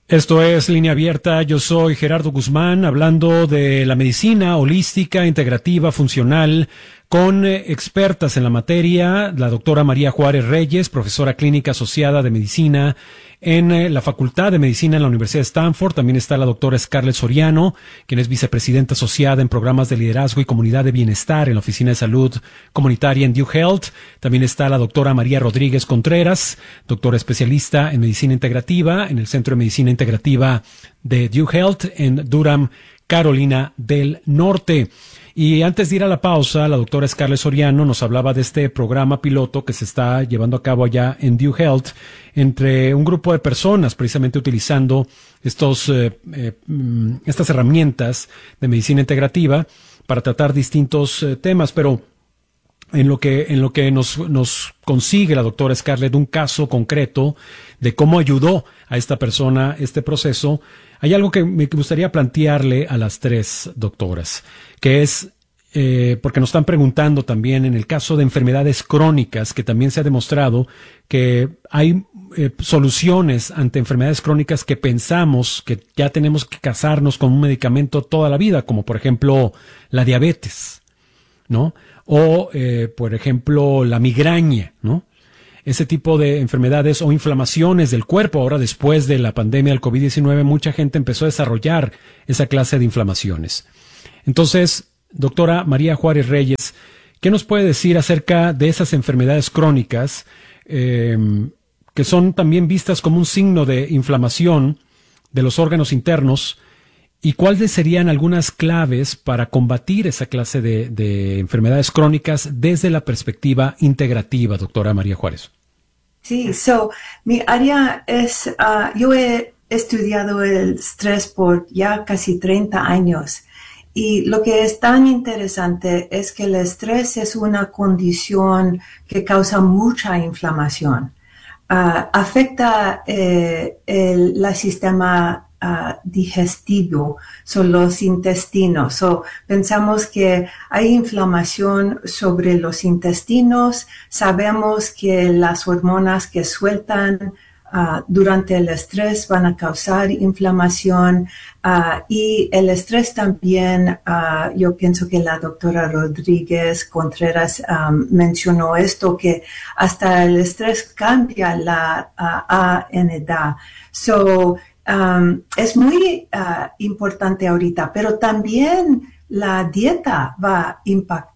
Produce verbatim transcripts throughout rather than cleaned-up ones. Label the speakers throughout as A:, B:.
A: Esto es Línea Abierta, yo soy Gerardo Guzmán, hablando de la medicina holística, integrativa, funcional, con eh, expertas en la materia, la doctora María Juárez Reyes, profesora clínica asociada de medicina en eh, la Facultad de Medicina en la Universidad de Stanford. También está la doctora Scarlett Soriano, quien es vicepresidenta asociada en programas de liderazgo y comunidad de bienestar en la Oficina de Salud Comunitaria en Duke Health. También está la doctora María Rodríguez Contreras, doctora especialista en medicina integrativa en el Centro de Medicina Integrativa de Duke Health en Durham, Carolina del Norte. Y antes de ir a la pausa, la doctora Scarlett Soriano nos hablaba de este programa piloto que se está llevando a cabo allá en Duke Health entre un grupo de personas, precisamente utilizando estos, eh, eh, estas herramientas de medicina integrativa para tratar distintos eh, temas. Pero en lo que, en lo que nos, nos consigue la doctora Scarlett un caso concreto de cómo ayudó a esta persona este proceso, hay algo que me gustaría plantearle a las tres doctoras, que es, eh, porque nos están preguntando también en el caso de enfermedades crónicas, que también se ha demostrado que hay eh, soluciones ante enfermedades crónicas que pensamos que ya tenemos que casarnos con un medicamento toda la vida, como por ejemplo la diabetes, ¿no? O, eh, por ejemplo, la migraña, ¿no? Ese tipo de enfermedades o inflamaciones del cuerpo. Ahora, después de la pandemia del COVID diecinueve, mucha gente empezó a desarrollar esa clase de inflamaciones. Entonces, doctora María Juárez Reyes, ¿qué nos puede decir acerca de esas enfermedades crónicas eh, que son también vistas como un signo de inflamación de los órganos internos? ¿Y cuáles serían algunas claves para combatir esa clase de, de enfermedades crónicas desde la perspectiva integrativa, doctora María Juárez?
B: Sí, so, mi área es, uh, yo he estudiado el estrés por ya casi treinta años. Y lo que es tan interesante es que el estrés es una condición que causa mucha inflamación. Uh, afecta eh, el la sistema Uh, digestivo, son los intestinos. So, pensamos que hay inflamación sobre los intestinos, sabemos que las hormonas que sueltan uh, durante el estrés van a causar inflamación uh, y el estrés también, uh, yo pienso que la doctora Rodríguez Contreras um, mencionó esto, que hasta el estrés cambia la uh, A N D A. So, Um, es muy uh, importante ahorita, pero también la dieta va, impact,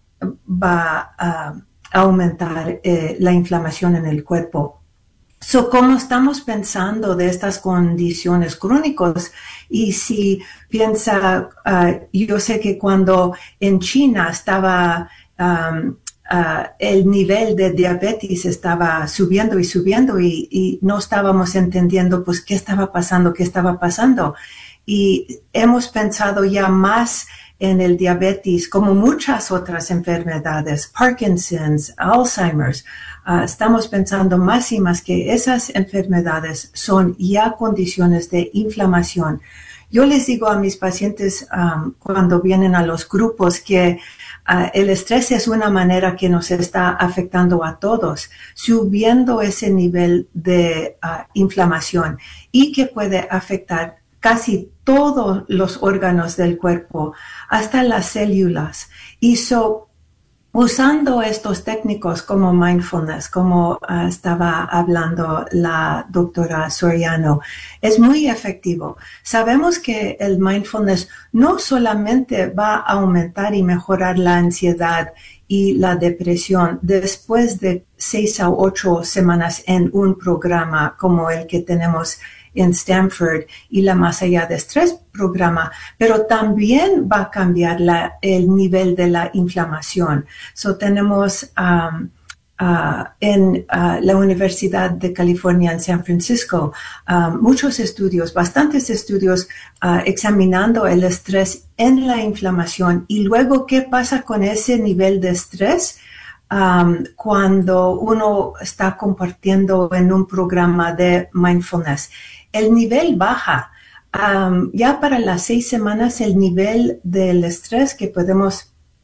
B: va uh, a aumentar eh, la inflamación en el cuerpo. So, ¿cómo estamos pensando de estas condiciones crónicas? Y si piensa, uh, yo sé que cuando en China estaba um, Uh, el nivel de diabetes estaba subiendo y subiendo y, y no estábamos entendiendo pues qué estaba pasando, qué estaba pasando. Y hemos pensado ya más en el diabetes como muchas otras enfermedades, Parkinson's, Alzheimer's. Uh, estamos pensando más y más que esas enfermedades son ya condiciones de inflamación. Yo les digo a mis pacientes um, cuando vienen a los grupos que Uh, el estrés es una manera que nos está afectando a todos, subiendo ese nivel de uh, inflamación y que puede afectar casi todos los órganos del cuerpo, hasta las células. Y so, usando estos técnicos como mindfulness, como uh, estaba hablando la doctora Soriano, es muy efectivo. Sabemos que el mindfulness no solamente va a aumentar y mejorar la ansiedad y la depresión después de seis a ocho semanas en un programa como el que tenemos en Stanford y la Más Allá de Estrés programa, pero también va a cambiar la, el nivel de la inflamación. So, tenemos um, uh, en uh, la Universidad de California en San Francisco um, muchos estudios, bastantes estudios uh, examinando el estrés en la inflamación y luego qué pasa con ese nivel de estrés Um, cuando uno está compartiendo en un programa de mindfulness. El nivel baja. Um, ya para las seis semanas el nivel del estrés que podemos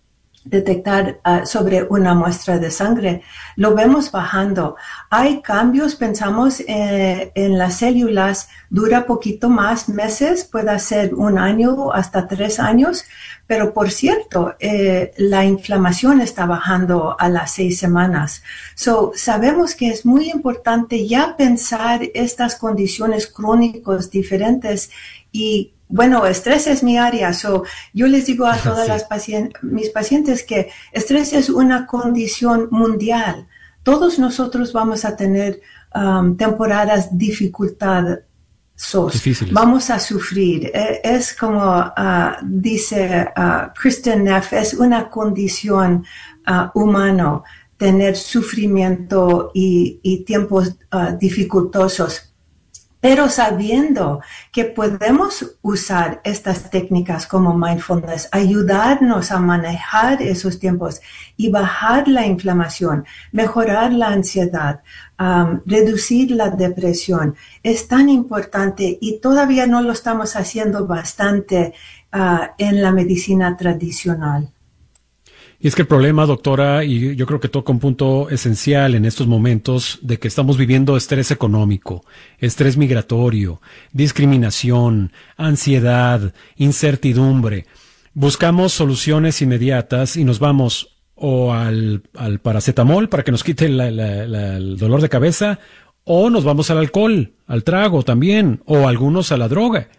B: detectar uh, sobre una muestra de sangre, lo vemos bajando. Hay cambios, pensamos eh, en las células, dura poquito más, meses, puede ser un año hasta tres años, pero por cierto, eh, la inflamación está bajando a las seis semanas. So, sabemos que es muy importante ya pensar estas condiciones crónicas diferentes y bueno, estrés es mi área, so yo les digo a todas sí. las pacientes, mis pacientes que estrés es una condición mundial. Todos nosotros vamos a tener um, temporadas dificultades,
A: difíciles.
B: Vamos a sufrir. Es como uh, dice uh, Kristen Neff, es una condición uh, humana tener sufrimiento y, y tiempos uh, dificultosos. Pero sabiendo que podemos usar estas técnicas como mindfulness, ayudarnos a manejar esos tiempos y bajar la inflamación, mejorar la ansiedad, um, reducir la depresión, es tan importante y todavía no lo estamos haciendo bastante uh, en la medicina tradicional.
A: Y es que el problema, doctora, y yo creo que toca un punto esencial en estos momentos de que estamos viviendo estrés económico, estrés migratorio, discriminación, ansiedad, incertidumbre. Buscamos soluciones inmediatas y nos vamos o al, al paracetamol para que nos quite la, la, la, el dolor de cabeza, o nos vamos al alcohol, al trago también, o algunos a la droga.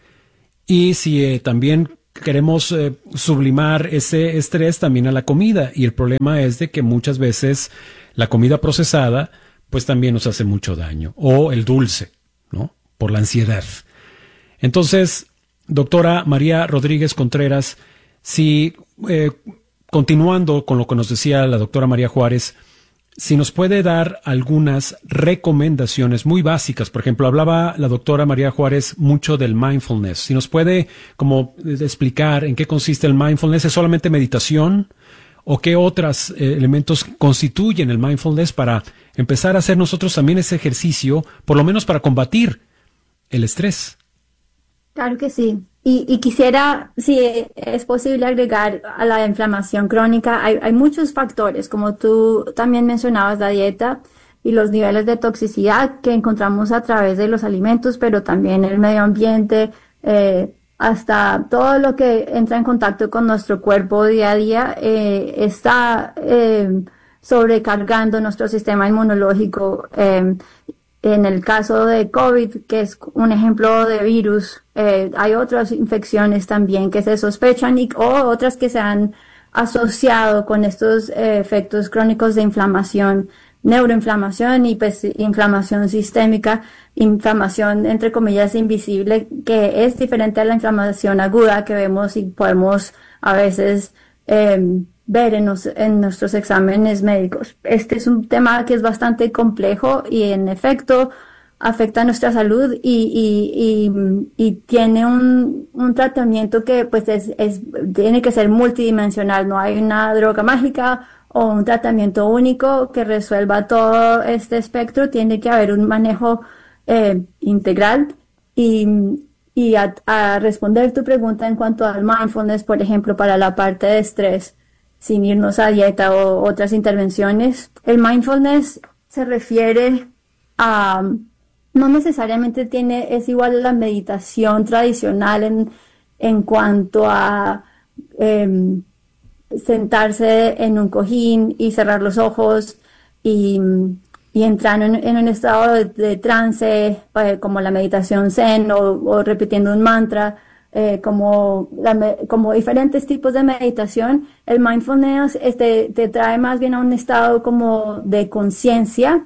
A: Y si eh, también queremos eh, sublimar ese estrés también a la comida, y el problema es de que muchas veces la comida procesada pues también nos hace mucho daño, o el dulce, ¿no? Por la ansiedad. Entonces, doctora María Rodríguez Contreras, si eh, continuando con lo que nos decía la doctora María Juárez, si nos puede dar algunas recomendaciones muy básicas. Por ejemplo, hablaba la doctora María Juárez mucho del mindfulness. Si nos puede como explicar en qué consiste el mindfulness, ¿es solamente meditación? ¿O qué otros eh, elementos constituyen el mindfulness para empezar a hacer nosotros también ese ejercicio, por lo menos para combatir el estrés?
C: Claro que sí. Y, y quisiera, si es posible, agregar a la inflamación crónica, hay, hay muchos factores, como tú también mencionabas, la dieta y los niveles de toxicidad que encontramos a través de los alimentos, pero también el medio ambiente, eh, hasta todo lo que entra en contacto con nuestro cuerpo día a día, eh, está eh, sobrecargando nuestro sistema inmunológico. Eh, En el caso de COVID, que es un ejemplo de virus, eh, hay otras infecciones también que se sospechan y, o otras que se han asociado con estos eh, efectos crónicos de inflamación, neuroinflamación y pues inflamación sistémica, inflamación entre comillas invisible, que es diferente a la inflamación aguda que vemos y podemos a veces eh, ver en, nos, en nuestros exámenes médicos. Este es un tema que es bastante complejo y en efecto afecta a nuestra salud y, y, y, y tiene un, un tratamiento que pues es, es, tiene que ser multidimensional. No hay una droga mágica o un tratamiento único que resuelva todo este espectro. Tiene que haber un manejo eh, integral y, y a, a responder tu pregunta en cuanto al mindfulness, por ejemplo, para la parte de estrés, sin irnos a dieta o otras intervenciones. El mindfulness se refiere a, no necesariamente tiene, es igual a la meditación tradicional en, en cuanto a eh, sentarse en un cojín y cerrar los ojos y, y entrar en, en un estado de, de trance, eh, como la meditación zen o, o repitiendo un mantra. Eh, como, la, como diferentes tipos de meditación. El mindfulness este, te trae más bien a un estado como de conciencia,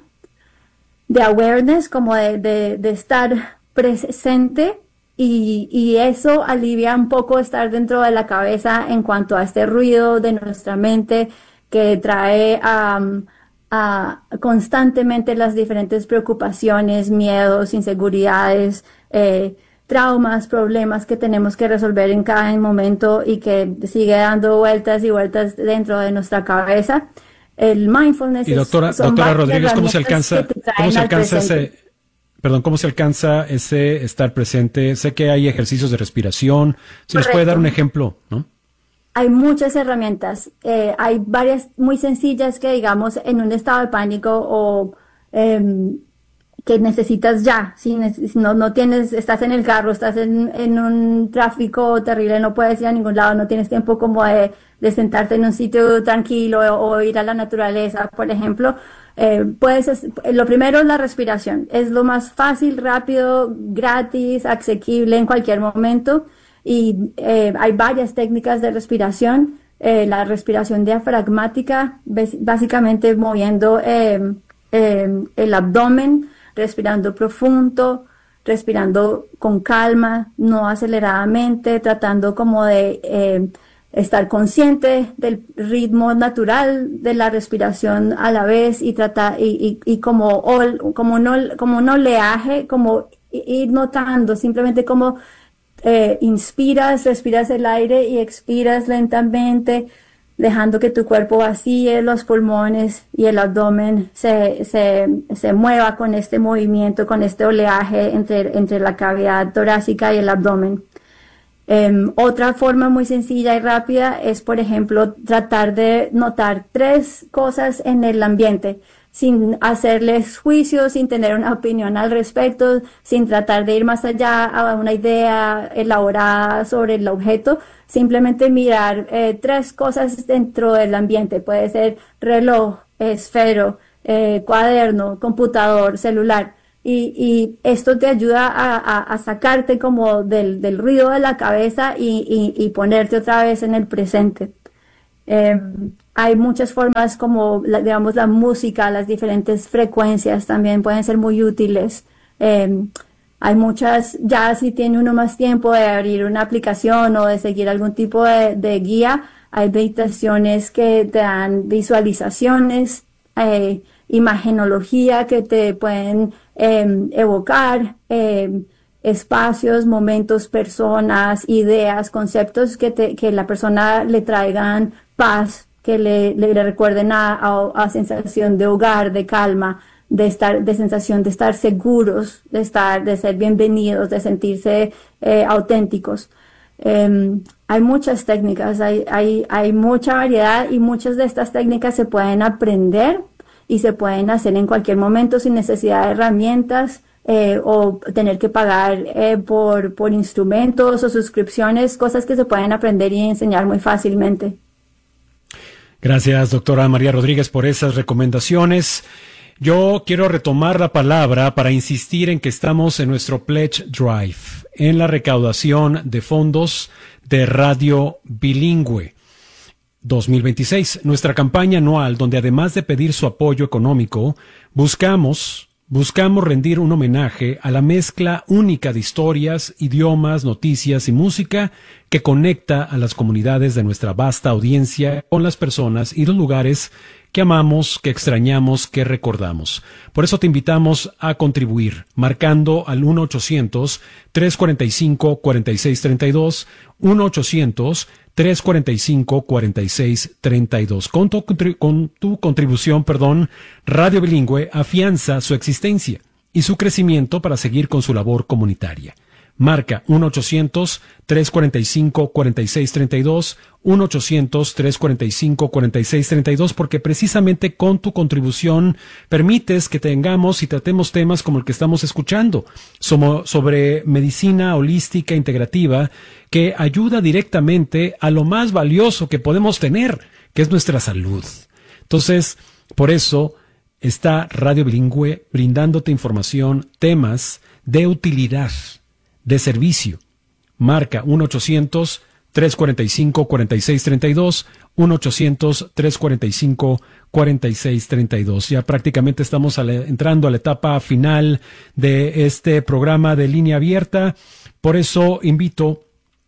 C: de awareness, como de, de, de estar presente y, y eso alivia un poco estar dentro de la cabeza en cuanto a este ruido de nuestra mente que trae um, a constantemente las diferentes preocupaciones, miedos, inseguridades, eh, traumas, problemas que tenemos que resolver en cada momento y que sigue dando vueltas y vueltas dentro de nuestra cabeza. El mindfulness
A: y doctora,
C: es, son
A: doctora Rodríguez, ¿cómo se alcanza, cómo se alcanza ese, perdón, cómo se alcanza ese estar presente? Sé que hay ejercicios de respiración. Si Correcto. Nos puede dar un ejemplo, ¿no?
C: hay muchas herramientas. Eh, hay varias muy sencillas que, digamos, en un estado de pánico o eh, que necesitas ya, si, si no, no tienes, estás en el carro, estás en, en un tráfico terrible, no puedes ir a ningún lado, no tienes tiempo como de, de sentarte en un sitio tranquilo o, o ir a la naturaleza, por ejemplo, eh, puedes, lo primero es la respiración, es lo más fácil, rápido, gratis, asequible en cualquier momento, y eh, hay varias técnicas de respiración. Eh, la respiración diafragmática, básicamente moviendo eh, eh, el abdomen, respirando profundo, respirando con calma, no aceleradamente, tratando como de eh, estar consciente del ritmo natural de la respiración a la vez y tratar y, y, y como, ol, como, no, como un oleaje, como ir notando, simplemente como eh, inspiras, respiras el aire y expiras lentamente, dejando que tu cuerpo vacíe los pulmones y el abdomen se, se, se mueva con este movimiento, con este oleaje entre, entre la cavidad torácica y el abdomen. Um, otra forma muy sencilla y rápida es, por ejemplo, tratar de notar tres cosas en el ambiente, sin hacerles juicio, sin tener una opinión al respecto, sin tratar de ir más allá a una idea elaborada sobre el objeto, simplemente mirar eh, tres cosas dentro del ambiente. Puede ser reloj, esfero, eh, cuaderno, computador, celular. Y, y esto te ayuda a, a, a sacarte como del, del ruido de la cabeza y, y, y ponerte otra vez en el presente. Eh, hay muchas formas como, la, digamos, la música, las diferentes frecuencias también pueden ser muy útiles. Eh, hay muchas, ya si tiene uno más tiempo de abrir una aplicación o de seguir algún tipo de, de guía, hay meditaciones que te dan visualizaciones, eh, imagenología que te pueden eh, evocar eh, espacios, momentos, personas, ideas, conceptos que, te, que la persona le traigan paz, que le, le, le recuerden a, a, a sensación de hogar, de calma, de estar, de sensación de estar seguros, de estar, de ser bienvenidos, de sentirse eh, auténticos. Eh, hay muchas técnicas, hay, hay, hay mucha variedad y muchas de estas técnicas se pueden aprender y se pueden hacer en cualquier momento sin necesidad de herramientas eh, o tener que pagar eh, por, por instrumentos o suscripciones, cosas que se pueden aprender y enseñar muy fácilmente.
A: Gracias, doctora María Rodríguez, por esas recomendaciones. Yo quiero retomar la palabra para insistir en que estamos en nuestro Pledge Drive, en la recaudación de fondos de Radio Bilingüe dos mil veintiséis, nuestra campaña anual donde además de pedir su apoyo económico, buscamos, buscamos rendir un homenaje a la mezcla única de historias, idiomas, noticias y música que conecta a las comunidades de nuestra vasta audiencia con las personas y los lugares que amamos, que extrañamos, que recordamos. Por eso te invitamos a contribuir, marcando al uno ochocientos, tres cuarenta y cinco, cuarenta y seis treinta y dos, uno ochocientos, tres cuarenta y cinco, cuarenta y seis treinta y dos. Con tu, con tu contribución, perdón, Radio Bilingüe afianza su existencia y su crecimiento para seguir con su labor comunitaria. Marca uno ochocientos, tres cuarenta y cinco, cuarenta y seis treinta y dos, uno ochocientos, tres cuarenta y cinco, cuarenta y seis treinta y dos, porque precisamente con tu contribución permites que tengamos y tratemos temas como el que estamos escuchando, sobre medicina holística integrativa, que ayuda directamente a lo más valioso que podemos tener, que es nuestra salud. Entonces, por eso está Radio Bilingüe brindándote información, temas de utilidad, de servicio. Marca uno ochocientos, tres cuarenta y cinco, cuarenta y seis treinta y dos, uno ochocientos, tres cuarenta y cinco, cuarenta y seis treinta y dos. Ya prácticamente estamos a la, entrando a la etapa final de este programa de línea abierta. Por eso invito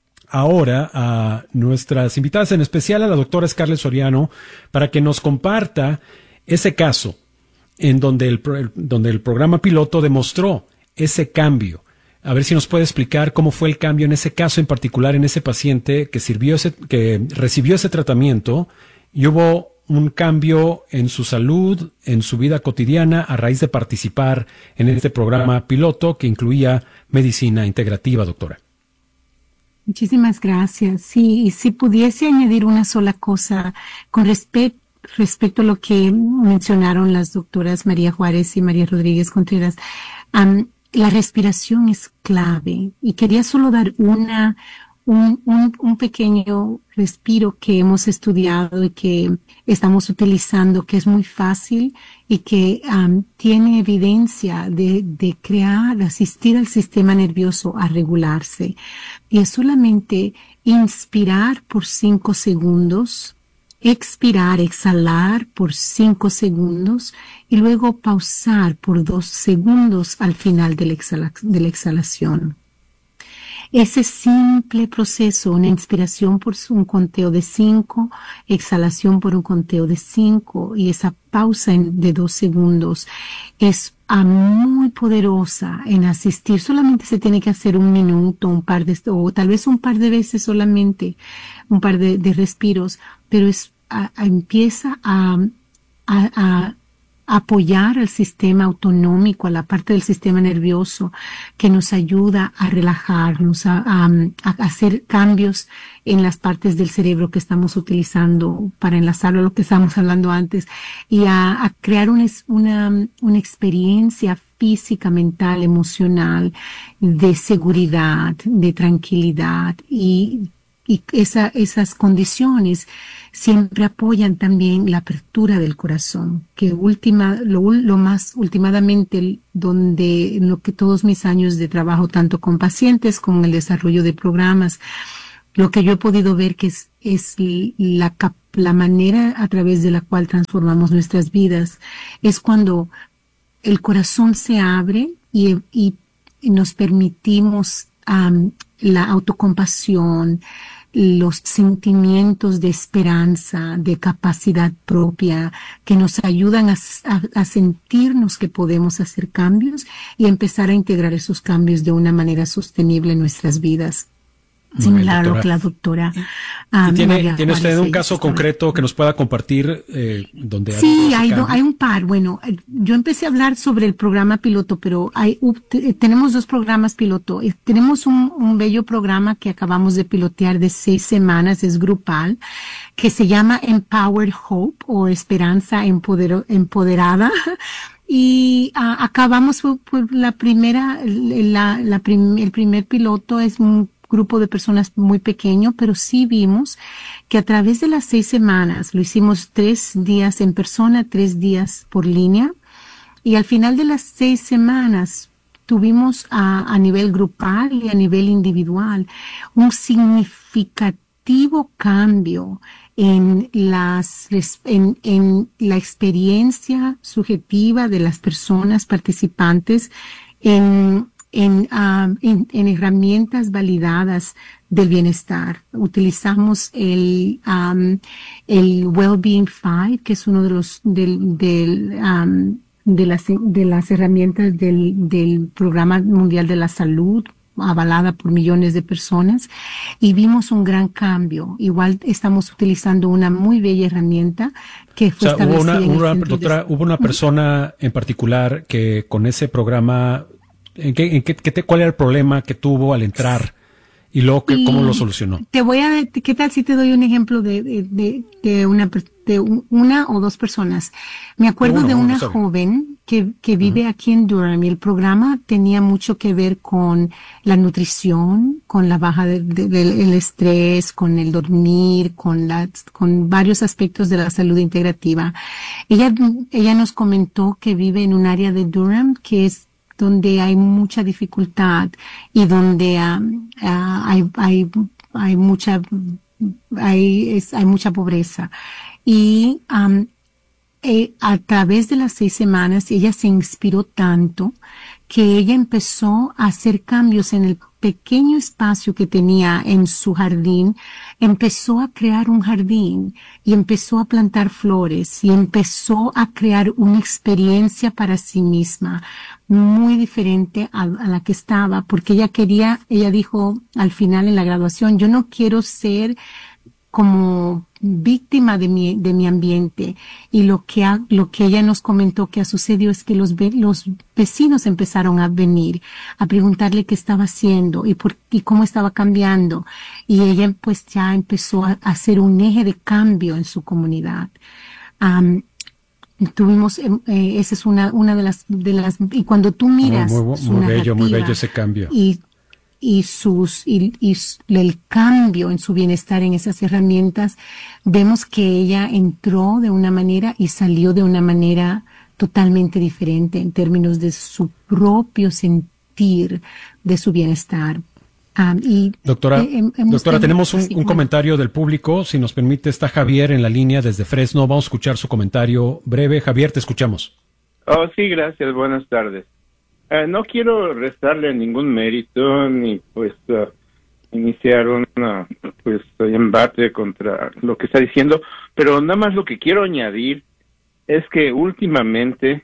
A: ahora a nuestras invitadas, en especial a la doctora Scarlett Soriano, para que nos comparta ese caso en donde el, donde el programa piloto demostró ese cambio. A ver si nos puede explicar cómo fue el cambio en ese caso en particular, en ese paciente que sirvió ese, que recibió ese tratamiento y hubo un cambio en su salud, en su vida cotidiana a raíz de participar en este programa piloto que incluía medicina integrativa, doctora.
D: Muchísimas gracias. Sí, y si pudiese añadir una sola cosa con respecto respecto a lo que mencionaron las doctoras María Juárez y María Rodríguez Contreras, um, la respiración es clave y quería solo dar una un, un, un pequeño respiro que hemos estudiado y que estamos utilizando, que es muy fácil y que um, tiene evidencia de, de crear, de asistir al sistema nervioso a regularse. Y es solamente inspirar por cinco segundos, expirar, exhalar por cinco segundos y luego pausar por dos segundos al final de la, exhala, de la exhalación. Ese simple proceso, una inspiración por un conteo de cinco, exhalación por un conteo de cinco y esa pausa en, de dos segundos es uh, muy poderosa en asistir. Solamente se tiene que hacer un minuto, un par de, o tal vez un par de veces solamente, un par de, de respiros, pero es, uh, empieza a, a, a apoyar al sistema autonómico, a la parte del sistema nervioso que nos ayuda a relajarnos, a, a, a hacer cambios en las partes del cerebro que estamos utilizando para enlazarlo a lo que estábamos hablando antes y a, a crear una, una, una experiencia física, mental, emocional, de seguridad, de tranquilidad y Y esa, esas condiciones siempre apoyan también la apertura del corazón, que última, lo, lo más últimamente, donde en lo que todos mis años de trabajo, tanto con pacientes como en el desarrollo de programas, lo que yo he podido ver que es, es la, la manera a través de la cual transformamos nuestras vidas, es cuando el corazón se abre y, y nos permitimos um, la autocompasión, los sentimientos de esperanza, de capacidad propia, que nos ayudan a, a, a sentirnos que podemos hacer cambios y empezar a integrar esos cambios de una manera sostenible en nuestras vidas. Similar a lo que la doctora
A: um, ¿Tiene, ¿tiene usted un caso concreto que nos pueda compartir? Eh, donde
D: sí, hay, do, hay un par. Bueno, yo empecé a hablar sobre el programa piloto, pero hay, uh, tenemos dos programas piloto. Tenemos un, un bello programa que acabamos de pilotear de seis semanas, es grupal, que se llama Empowered Hope o Esperanza Empoder, Empoderada. Y uh, acabamos por, por la primera, la, la prim, el primer piloto es un grupo de personas muy pequeño, pero sí vimos que a través de las seis semanas, lo hicimos tres días en persona, tres días por línea, y al final de las seis semanas tuvimos a, a nivel grupal y a nivel individual un significativo cambio en las en, en la experiencia subjetiva de las personas participantes en En, um, en, en herramientas validadas del bienestar. Utilizamos el, um, el Wellbeing Five, que es uno de los, del, del, um, de las, de las herramientas del, del Programa Mundial de la Salud, avalada por millones de personas, y vimos un gran cambio. Igual estamos utilizando una muy bella herramienta que fue
A: o sea,
D: establecida
A: hubo una,
D: en
A: una,
D: el centro
A: doctora,
D: de...
A: hubo una persona en particular que con ese programa, ¿en qué, en qué, qué te, cuál era el problema que tuvo al entrar y luego que, cómo lo solucionó?
D: Te voy a, ¿qué tal si te doy un ejemplo de, de, de, de una, de una o dos personas? Me acuerdo de, uno, de una uno, joven que, que vive uh-huh. aquí en Durham y el programa tenía mucho que ver con la nutrición, con la baja del de, de, de, estrés, con el dormir, con la, con varios aspectos de la salud integrativa. Ella, ella nos comentó que vive en un área de Durham que es donde hay mucha dificultad y donde uh, uh, hay, hay, hay mucha, hay, es, hay mucha pobreza. Y um, eh, a través de las seis semanas ella se inspiró tanto que ella empezó a hacer cambios en el pequeño espacio que tenía en su jardín, empezó a crear un jardín y empezó a plantar flores y empezó a crear una experiencia para sí misma muy diferente a, a la que estaba, porque ella quería, ella dijo al final en la graduación, yo no quiero ser como víctima de mi, de mi ambiente. Y lo que, ha, lo que ella nos comentó que ha sucedido es que los, ve, los vecinos empezaron a venir a preguntarle qué estaba haciendo y, por, y cómo estaba cambiando. Y ella pues ya empezó a, a hacer un eje de cambio en su comunidad. Um, tuvimos, eh, esa es una, una de las, de las, y cuando tú miras
A: muy, muy,
D: su
A: muy bello, muy bello
D: narrativa
A: ese cambio.
D: Y, y sus y, y el cambio en su bienestar en esas herramientas, vemos que ella entró de una manera y salió de una manera totalmente diferente en términos de su propio sentir de su bienestar. Um, y
A: doctora,
D: eh, hemos
A: doctora
D: tenido,
A: tenemos un,
D: sí,
A: un
D: bueno.
A: comentario del público, si nos permite. Está Javier en la línea desde Fresno. Vamos a escuchar su comentario breve. Javier, te escuchamos.
E: Oh, sí, gracias. Buenas tardes. Uh, no quiero restarle ningún mérito ni pues uh, iniciar un pues embate contra lo que está diciendo, pero nada más lo que quiero añadir es que últimamente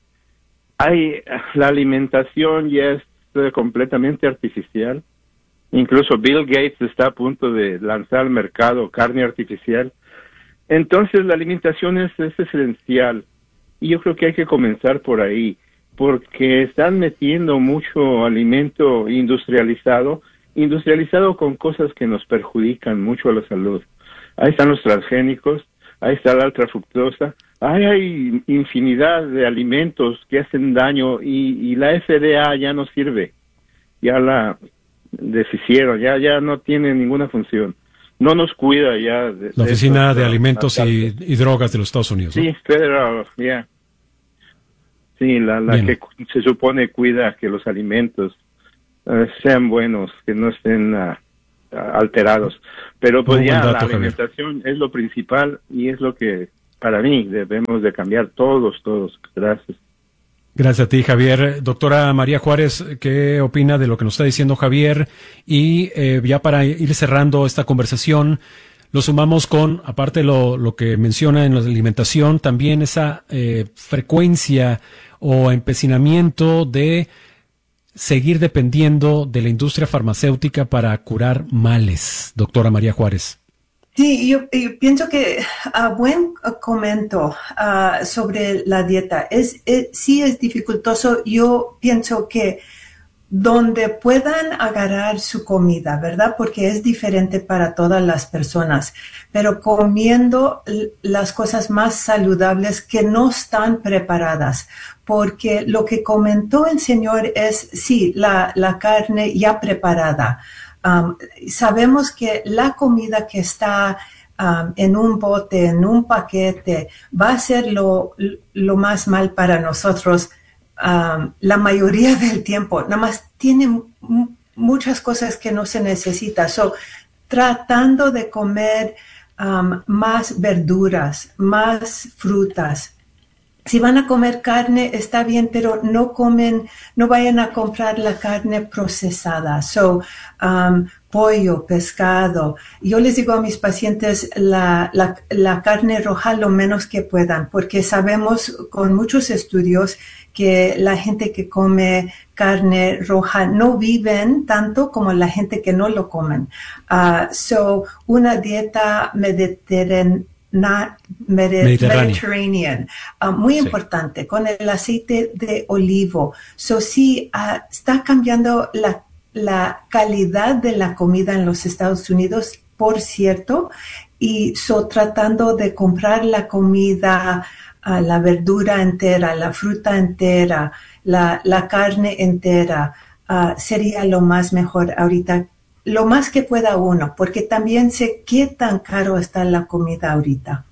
E: hay la alimentación ya es uh, completamente artificial. Incluso Bill Gates está a punto de lanzar al mercado carne artificial. Entonces la alimentación es, es esencial y yo creo que hay que comenzar por ahí, porque están metiendo mucho alimento industrializado, industrializado con cosas que nos perjudican mucho a la salud. Ahí están los transgénicos, ahí está la ultrafructosa, ahí hay infinidad de alimentos que hacen daño y, y la F D A ya no sirve, ya la deshicieron, ya, ya no tiene ninguna función. No nos cuida ya. De,
A: la Oficina de,
E: de
A: Alimentos y, y Drogas de los Estados Unidos, ¿no?
E: Sí, Federal, ya. Yeah. Sí, la, la que se supone cuida que los alimentos uh, sean buenos, que no estén uh, uh, alterados. Pero pues Muy ya dato, la alimentación Javier. Es lo principal y es lo que para mí debemos de cambiar todos, todos. Gracias.
A: Gracias a ti, Javier. Doctora María Juárez, ¿qué opina de lo que nos está diciendo Javier? Y eh, ya para ir cerrando esta conversación, lo sumamos con, aparte de lo, lo que menciona en la alimentación, también esa eh, frecuencia o empecinamiento de seguir dependiendo de la industria farmacéutica para curar males. Doctora María Juárez.
B: Sí, yo, yo pienso que uh, buen uh, comento uh, sobre la dieta. Es, es, sí es dificultoso. Yo pienso que donde puedan agarrar su comida, ¿verdad? Porque es diferente para todas las personas, pero comiendo las cosas más saludables que no están preparadas, porque lo que comentó el señor es, sí, la, la carne ya preparada. Um, sabemos que la comida que está um, en un bote, en un paquete, va a ser lo, lo más mal para nosotros um, la mayoría del tiempo. Nada más tiene m- muchas cosas que no se necesita. So, tratando de comer um, más verduras, más frutas. Si van a comer carne, está bien, pero no comen, no vayan a comprar la carne procesada. So, um, pollo, pescado. Yo les digo a mis pacientes la, la, la carne roja lo menos que puedan, porque sabemos con muchos estudios que la gente que come carne roja no viven tanto como la gente que no lo comen. Uh, so, una dieta mediterránea Na, Mediterráneo. Mediterranean, uh, muy sí. importante, con el aceite de olivo. So, sí, uh, está cambiando la, la calidad de la comida en los Estados Unidos, por cierto, y so, tratando de comprar la comida, uh, la verdura entera, la fruta entera, la, la carne entera, uh, sería lo más mejor ahorita. Lo más que pueda uno, porque también sé qué tan caro está la comida ahorita.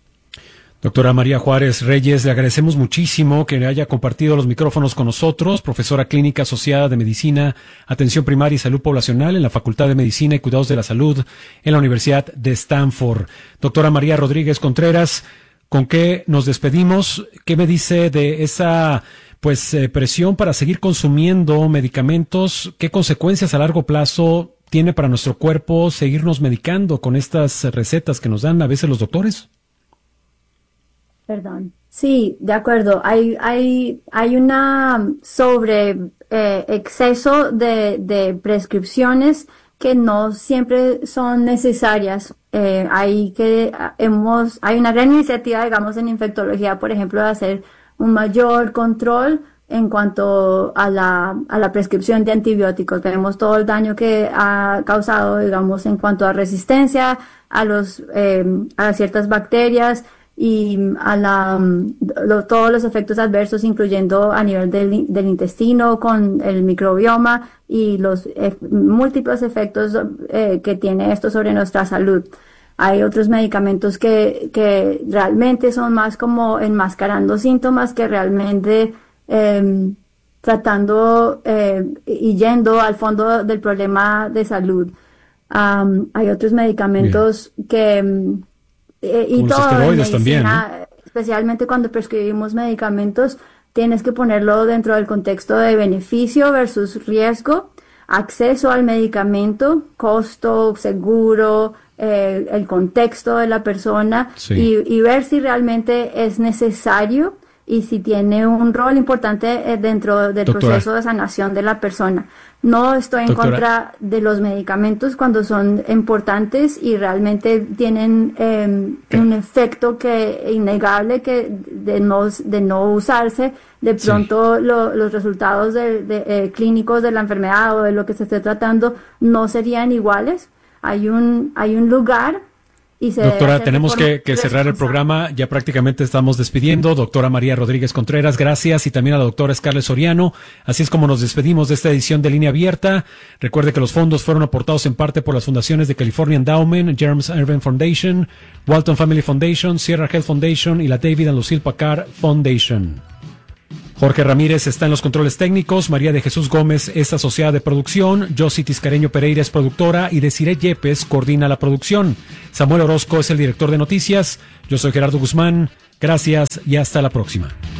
A: Doctora María Juárez Reyes, le agradecemos muchísimo que haya compartido los micrófonos con nosotros, profesora clínica asociada de Medicina, Atención Primaria y Salud Poblacional en la Facultad de Medicina y Cuidados de la Salud en la Universidad de Stanford. Doctora María Rodríguez Contreras, ¿con qué nos despedimos? ¿Qué me dice de esa pues eh, presión para seguir consumiendo medicamentos? ¿Qué consecuencias a largo plazo tiene para nuestro cuerpo seguirnos medicando con estas recetas que nos dan a veces los doctores?
C: Perdón. Sí, de acuerdo. Hay, hay, hay una sobre eh, exceso de, de prescripciones que no siempre son necesarias. Eh, hay que hemos hay una gran iniciativa, digamos, en infectología, por ejemplo, de hacer un mayor control en cuanto a la a la prescripción de antibióticos. Vemos todo el daño que ha causado, digamos, en cuanto a resistencia a los eh, a ciertas bacterias y a la lo, todos los efectos adversos, incluyendo a nivel del, del intestino con el microbioma y los eh, múltiples efectos eh, que tiene esto sobre nuestra salud. Hay otros medicamentos que, que realmente son más como enmascarando síntomas que realmente eh, tratando eh, y yendo al fondo del problema de salud. Um, hay otros medicamentos Bien. que Eh, y
A: Como
C: todo
A: los esteroides
C: en
A: también,
C: medicina,
A: ¿no?
C: especialmente cuando prescribimos medicamentos, tienes que ponerlo dentro del contexto de beneficio versus riesgo, acceso al medicamento, costo, seguro, eh, el contexto de la persona,
A: Sí.
C: y, y ver si realmente es necesario y si tiene un rol importante eh, dentro del
A: Doctora.
C: proceso de sanación de la persona. No estoy en
A: Doctora.
C: contra de los medicamentos cuando son importantes y realmente tienen eh,
A: ¿Qué?
C: un efecto que innegable que de no de no usarse, de
A: Sí.
C: pronto lo- los resultados de, de, eh, clínicos de la enfermedad o de lo que se esté tratando no serían iguales. Hay un hay un lugar. Y se debe
A: Doctora,
C: hacer de
A: tenemos
C: forma
A: que, que cerrar el
C: responsable.
A: programa, ya prácticamente estamos despidiendo. Doctora María Rodríguez Contreras, gracias, y también a la doctora Scarlett Soriano. Así es como nos despedimos de esta edición de Línea Abierta. Recuerde que los fondos fueron aportados en parte por las fundaciones de California Endowment, James Irving Foundation, Walton Family Foundation, Sierra Health Foundation y la David and Lucille Packard Foundation. Jorge Ramírez está en los controles técnicos, María de Jesús Gómez es asociada de producción, Josie Tiscareño Pereira es productora y Desiree Yepes coordina la producción. Samuel Orozco es el director de noticias. Yo soy Gerardo Guzmán. Gracias y hasta la próxima.